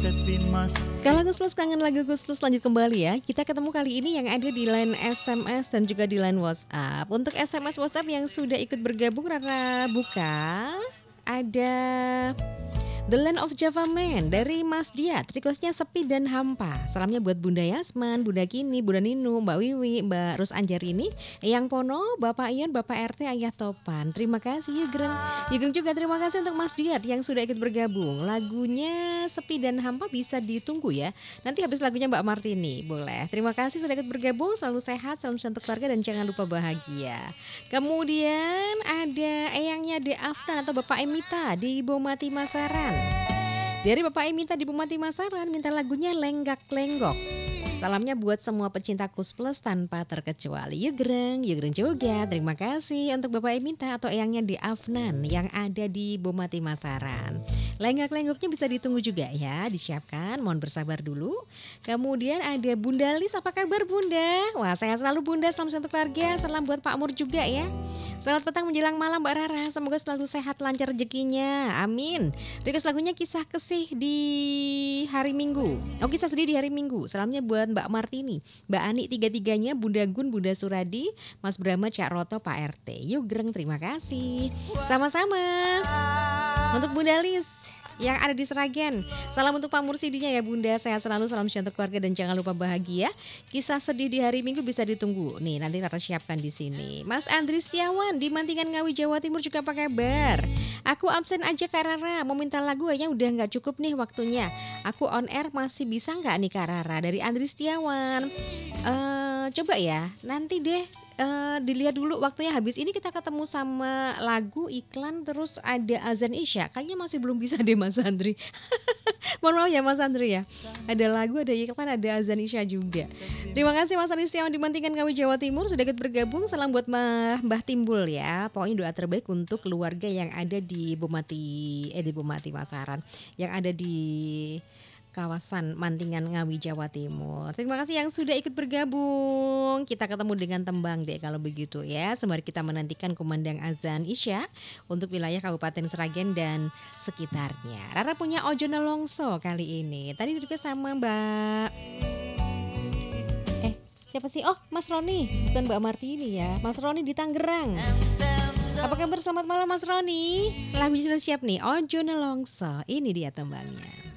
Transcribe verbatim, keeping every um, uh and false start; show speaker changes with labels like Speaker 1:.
Speaker 1: Kalau Gus Plus kangen lagu Gus Plus, lanjut kembali ya. Kita ketemu kali ini yang ada di line S M S dan juga di line WhatsApp. Untuk S M S WhatsApp yang sudah ikut bergabung Rara buka, ada The Land of Java Man dari Mas Diat, requestnya Sepi dan Hampa. Salamnya buat Bunda Yasman, Bunda Kini, Bunda Ninu, Mbak Wiwi, Mbak Rus Anjarini, Eyang Pono, Bapak Ion, Bapak R T, Ayah Topan. Terima kasih Yugreng. Yugreng juga terima kasih untuk Mas Diat yang sudah ikut bergabung. Lagunya Sepi dan Hampa bisa ditunggu ya. Nanti habis lagunya Mbak Martini, boleh. Terima kasih sudah ikut bergabung, selalu sehat, salam untuk keluarga dan jangan lupa bahagia. Kemudian ada eyangnya De Afnan atau Bapak Emita di Bomati Masaran. Dari Bapak Emita di Bumati Masaran minta lagunya Lenggak Lenggok. Salamnya buat semua pecinta Kus Plus tanpa terkecuali. Yugreng, Yugreng juga. Terima kasih untuk Bapak Emita atau eyangnya di Afnan yang ada di Bumati Masaran. Lenggak Lenggoknya bisa ditunggu juga ya, disiapkan. Mohon bersabar dulu. Kemudian ada Bunda Lis, apa kabar Bunda? Wah, sehat selalu Bunda, salam untuk keluarga. Salam buat Pak Mur juga ya. Selamat petang menjelang malam Mbak Rara. Semoga selalu sehat, lancar rezekinya. Amin. Request lagunya Kisah Kesih di hari Minggu. Oh, Kisah Sedih di hari Minggu. Salamnya buat Mbak Martini, Mbak Ani, tiga-tiganya, Bunda Gun, Bunda Suradi, Mas Brahma, Cak Roto, Pak R T. Yugreng, terima kasih. Sama-sama. Untuk Bunda Lis yang ada di Seragen, salam untuk Pak Mursidinya ya Bunda, sehat selalu, salam untuk keluarga dan jangan lupa bahagia. Kisah Sedih di hari Minggu bisa ditunggu. Nih nanti Rara siapkan di sini. Mas Andri Setiawan di Mantingan Ngawi Jawa Timur juga apa kabar? Aku absen aja Kak Rara, mau minta lagu ya udah nggak cukup nih waktunya. Aku on air masih bisa nggak nih Kak Rara? Dari Andri Setiawan. Uh, coba ya, nanti deh. Uh, dilihat dulu waktunya, habis ini kita ketemu sama lagu, iklan, terus ada azan isya. Kayaknya masih belum bisa deh Mas Andri. Mohon maaf ya Mas Andri ya. Ada lagu, ada iklan, ada azan isya juga. Terima kasih Mas Andri yang dimantingkan kami Jawa Timur sudah ikut bergabung. Salam buat Mbah, Mbah Timbul ya. Pokoknya doa terbaik untuk keluarga yang ada di Bomati, eh di Bomati Masaran, yang ada di kawasan Mantingan Ngawi Jawa Timur. Terima kasih yang sudah ikut bergabung. Kita ketemu dengan tembang deh kalau begitu ya. Sembari kita menantikan kumandang azan isya untuk wilayah Kabupaten Seragen dan sekitarnya. Rara punya Ojo Nelongso kali ini. Tadi juga sama Mbak Eh siapa sih? Oh Mas Roni, bukan Mbak Martini ya. Mas Roni di Tangerang. Apa kabar, selamat malam Mas Roni. Lagunya sudah siap nih, Ojo Nelongso. Ini dia tembangnya.